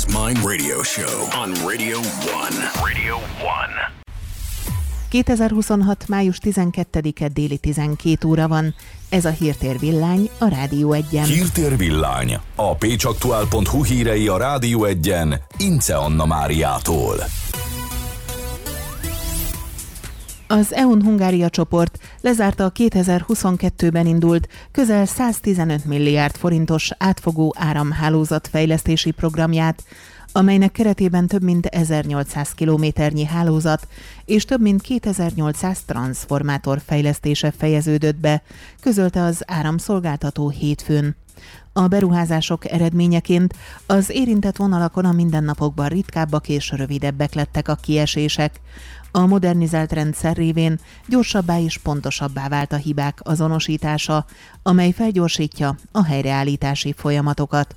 His Mind Radio Show on Radio 1. Radio 1. 2026. május 12-e déli 12 óra van. Ez a Hírtér Villány a Rádió 1-en. Hírtér Villány. A pécsaktuál.hu hírei a Rádió 1-en Ince Anna Máriától. Az EON Hungária csoport lezárta a 2022-ben indult közel 115 milliárd forintos átfogó áramhálózatfejlesztési programját, amelynek keretében több mint 1800 kilométernyi hálózat és több mint 2800 transzformátor fejlesztése fejeződött be, közölte az áramszolgáltató hétfőn. A beruházások eredményeként az érintett vonalakon a mindennapokban ritkábbak és rövidebbek lettek a kiesések. A modernizált rendszer révén gyorsabbá és pontosabbá vált a hibák azonosítása, amely felgyorsítja a helyreállítási folyamatokat.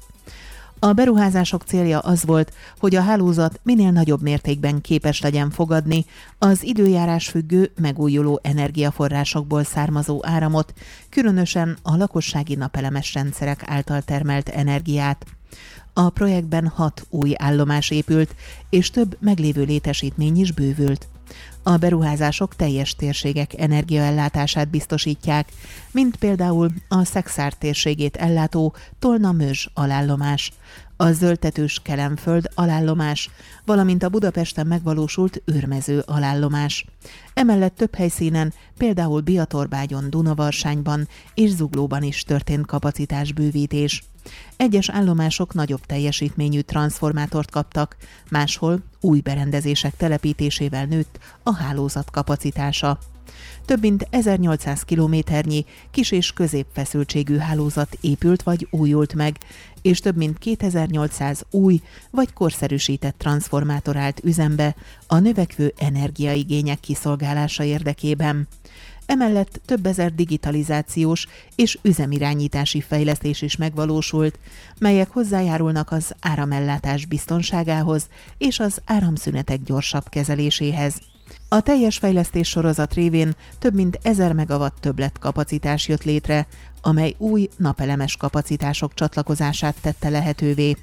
A beruházások célja az volt, hogy a hálózat minél nagyobb mértékben képes legyen fogadni az időjárás függő, megújuló energiaforrásokból származó áramot, különösen a lakossági napelemes rendszerek által termelt energiát. A projektben 6 új állomás épült, és több meglévő létesítmény is bővült. A beruházások teljes térségek energiaellátását biztosítják, mint például a Szekszárd térségét ellátó Tolna-Mözs alállomás, a zöldtetős Kelenföld alállomás, valamint a Budapesten megvalósult Őrmező alállomás. Emellett több helyszínen, például Biatorbágyon, Dunavarsányban és Zuglóban is történt kapacitásbővítés. Egyes állomások nagyobb teljesítményű transzformátort kaptak, máshol új berendezések telepítésével nőtt a hálózat kapacitása. Több mint 1800 kilométernyi kis- és középfeszültségű hálózat épült vagy újult meg, és több mint 2800 új vagy korszerűsített transzformátor állt üzembe a növekvő energiaigények kiszolgálása érdekében. Emellett több ezer digitalizációs és üzemirányítási fejlesztés is megvalósult, melyek hozzájárulnak az áramellátás biztonságához és az áramszünetek gyorsabb kezeléséhez. A teljes fejlesztés sorozat révén több mint 1000 megawatt többletkapacitás jött létre, amely új napelemes kapacitások csatlakozását tette lehetővé.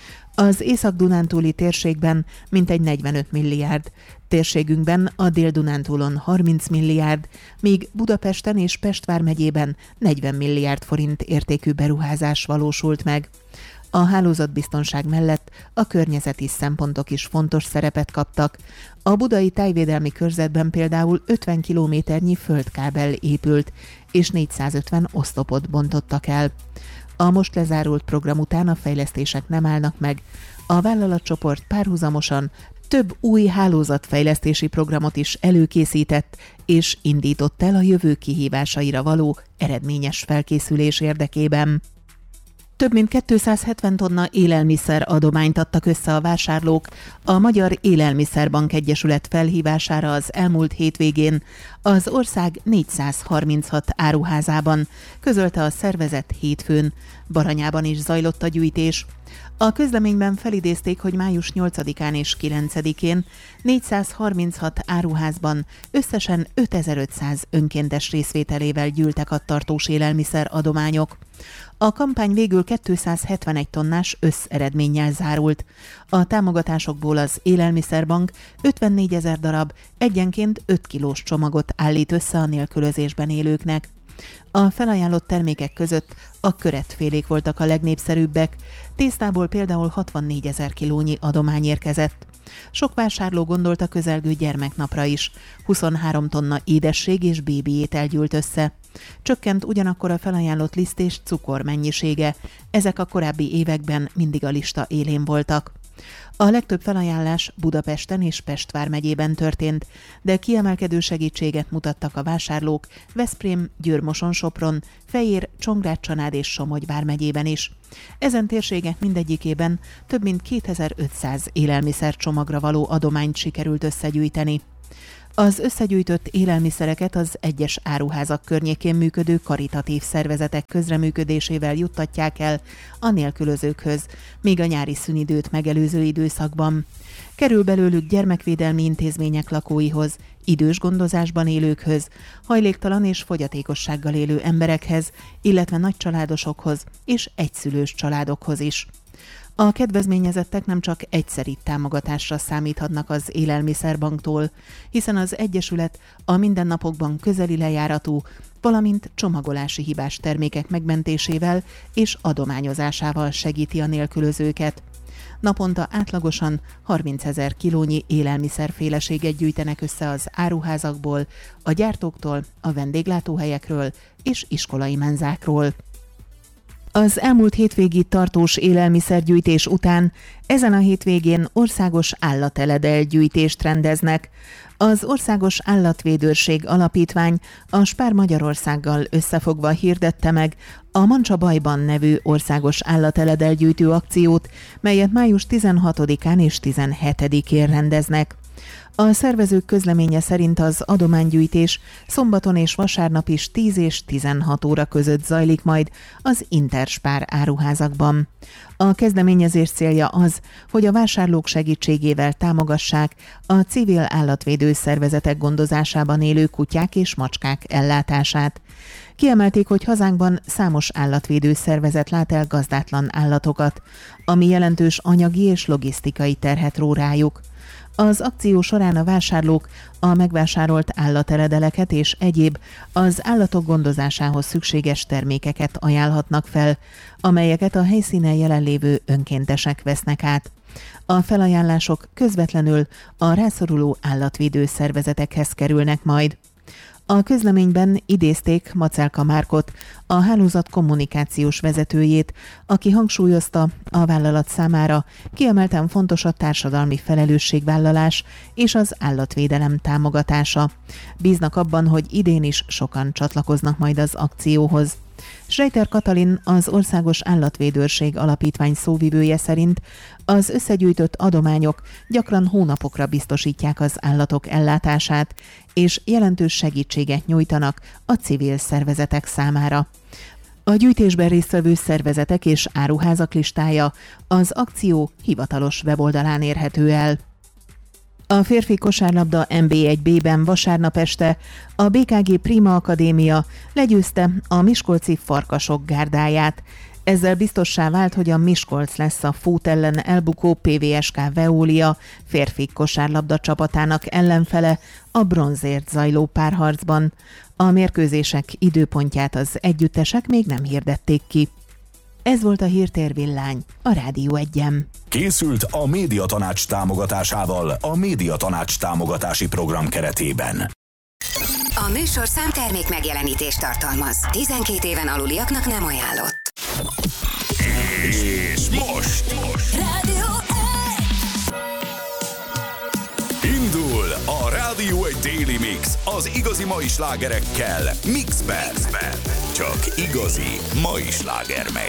Az Észak-Dunántúli térségben mintegy 45 milliárd, térségünkben a Dél-Dunántúlon 30 milliárd, míg Budapesten és Pest vármegyében 40 milliárd forint értékű beruházás valósult meg. A hálózatbiztonság mellett a környezeti szempontok is fontos szerepet kaptak. A budai tájvédelmi körzetben például 50 kilométernyi földkábel épült, és 450 oszlopot bontottak el. A most lezárult program után a fejlesztések nem állnak meg. A vállalatcsoport párhuzamosan több új hálózatfejlesztési programot is előkészített, és indított el a jövő kihívásaira való eredményes felkészülés érdekében. Több mint 270 tonna élelmiszer adományt adtak össze a vásárlók a Magyar Élelmiszerbank Egyesület felhívására az elmúlt hétvégén az ország 436 áruházában, közölte a szervezet hétfőn. Baranyában is zajlott a gyűjtés. A közleményben felidézték, hogy május 8-án és 9-én 436 áruházban összesen 5500 önkéntes részvételével gyűltek a tartós élelmiszer adományok. A kampány végül 271 tonnás összeredménnyel zárult. A támogatásokból az Élelmiszerbank 54 000 darab, egyenként 5 kilós csomagot állít össze a nélkülözésben élőknek. A felajánlott termékek között a köretfélék voltak a legnépszerűbbek, tésztából például 64 000 kilónyi adomány érkezett. Sok vásárló gondolt a közelgő gyermeknapra is, 23 tonna édesség és bébi étel gyűlt össze. Csökkent ugyanakkor a felajánlott liszt és cukor mennyisége, ezek a korábbi években mindig a lista élén voltak. A legtöbb felajánlás Budapesten és Pest vármegyében történt, de kiemelkedő segítséget mutattak a vásárlók Veszprém, Győr-Moson-Sopron, Fejér, Csongrád-Csanád és Somogy vármegyében is. Ezen térségek mindegyikében több mint 2500 élelmiszercsomagra való adományt sikerült összegyűjteni. Az összegyűjtött élelmiszereket az egyes áruházak környékén működő karitatív szervezetek közreműködésével juttatják el a nélkülözőkhöz, még a nyári szünidőt megelőző időszakban. Kerül belőlük gyermekvédelmi intézmények lakóihoz, idős gondozásban élőkhöz, hajléktalan és fogyatékossággal élő emberekhez, illetve nagycsaládosokhoz és egyszülős családokhoz is. A kedvezményezettek nem csak egyszeri támogatásra számíthatnak az Élelmiszerbanktól, hiszen az Egyesület a mindennapokban közeli lejáratú, valamint csomagolási hibás termékek megmentésével és adományozásával segíti a nélkülözőket. Naponta átlagosan 30 000 kilónyi élelmiszerféleséget gyűjtenek össze az áruházakból, a gyártóktól, a vendéglátóhelyekről és iskolai menzákról. Az elmúlt hétvégi tartós élelmiszergyűjtés után ezen a hétvégén országos állateledel-gyűjtést rendeznek. Az Országos Állatvédőrség Alapítvány a Spár Magyarországgal összefogva hirdette meg a Mancsa Bajban nevű országos állateledel-gyűjtő akciót, melyet május 16-án és 17-én rendeznek. A szervezők közleménye szerint az adománygyűjtés szombaton és vasárnap is 10 és 16 óra között zajlik majd az Interspár áruházakban. A kezdeményezés célja az, hogy a vásárlók segítségével támogassák a civil állatvédő szervezetek gondozásában élő kutyák és macskák ellátását. Kiemelték, hogy hazánkban számos állatvédő szervezet lát el gazdátlan állatokat, ami jelentős anyagi és logisztikai terhet ró rájuk. Az akció során a vásárlók a megvásárolt állateledeleket és egyéb az állatok gondozásához szükséges termékeket ajánlhatnak fel, amelyeket a helyszínen jelenlévő önkéntesek vesznek át. A felajánlások közvetlenül a rászoruló állatvédő szervezetekhez kerülnek majd. A közleményben idézték Macelka Márkot, a hálózat kommunikációs vezetőjét, aki hangsúlyozta, a vállalat számára kiemelten fontos a társadalmi felelősségvállalás és az állatvédelem támogatása. Bíznak abban, hogy idén is sokan csatlakoznak majd az akcióhoz. Schreiter Katalin, az Országos Állatvédőrség Alapítvány szóvivője szerint az összegyűjtött adományok gyakran hónapokra biztosítják az állatok ellátását, és jelentős segítséget nyújtanak a civil szervezetek számára. A gyűjtésben résztvevő szervezetek és áruházak listája az akció hivatalos weboldalán érhető el. A férfi kosárlabda NB1B-ben vasárnap este a BKG Prima Akadémia legyőzte a miskolci Farkasok gárdáját. Ezzel biztossá vált, hogy a Miskolc lesz a Fót ellen elbukó PVSK Veolia férfi kosárlabda csapatának ellenfele a bronzért zajló párharcban. A mérkőzések időpontját az együttesek még nem hirdették ki. Ez volt a Hírtér Villány, a Rádió 1-en. Készült a Médiatanács támogatásával a Médiatanács támogatási program keretében. A műsorszám termék megjelenítést tartalmaz. 12 éven aluliaknak nem ajánlott. És most Rádió 1! Indul a Rádió 1 Daily Mix az igazi mai slágerekkel Mixben. Csak igazi mai slágermix.